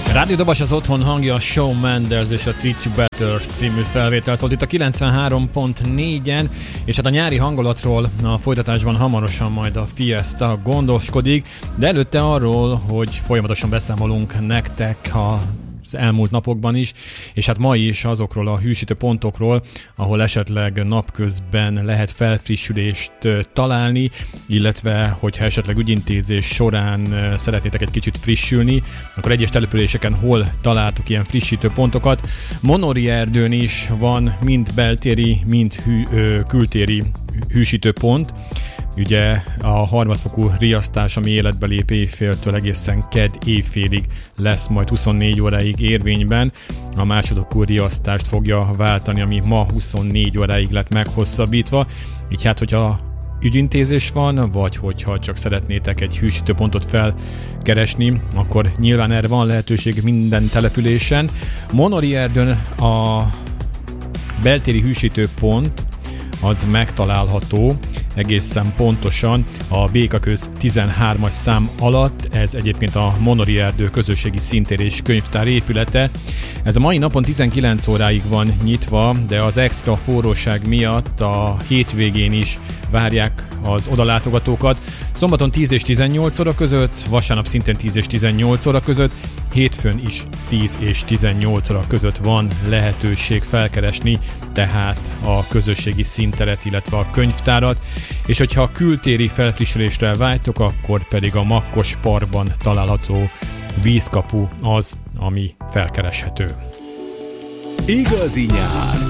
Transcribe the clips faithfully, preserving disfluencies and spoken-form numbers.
Rádió Dobas az otthon hangja, a Shawn Mendes és a Treat You Better című felvétel szólt itt a kilencvenhárom pont négyen, és hát a nyári hangulatról a folytatásban hamarosan majd a Fiesta gondoskodik, de előtte arról, hogy folyamatosan beszámolunk nektek a az elmúlt napokban is, és hát ma is azokról a hűsítő pontokról, ahol esetleg napközben lehet felfrissülést találni, illetve hogyha esetleg ügyintézés során szeretnétek egy kicsit frissülni, akkor egyes településeken hol találtuk ilyen frissítő pontokat. Monori erdőn is van mind beltéri, mind hű, ö, kültéri hűsítő pont. Ugye a harmadfokú riasztás, ami életbe lép éjféltől egészen kedd éjfélig lesz majd huszonnégy óráig érvényben. A másodfokú riasztást fogja váltani, ami ma huszonnégy óráig lett meghosszabbítva. Így hát, hogyha ügyintézés van, vagy hogyha csak szeretnétek egy hűsítőpontot felkeresni, akkor nyilván erre van lehetőség minden településen. Monori erdőn a beltéri hűsítőpont az megtalálható egészen pontosan a Békaköz tizenhármas szám alatt. Ez egyébként a Monori erdő közösségi színtér és könyvtár épülete. Ez a mai napon tizenkilenc óráig van nyitva, de az extra forróság miatt a hétvégén is várják az odalátogatókat. Szombaton tíz és tizennyolc óra között, vasárnap szintén tíz és tizennyolc óra között, hétfőn is tíz és tizennyolc óra között van lehetőség felkeresni tehát a közösségi színteret, illetve a könyvtárat, és hogyha a kültéri felfrissülésre vágytok, akkor pedig a Makkos Parkban található vízkapu az, ami felkereshető. Igazi nyár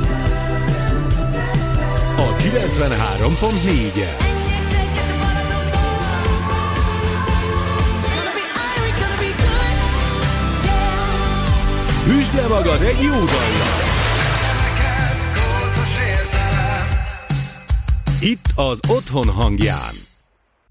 a kilencvenhárom pont négyen. Hűsd le magad egy jó dallal! Itt az otthon hangján.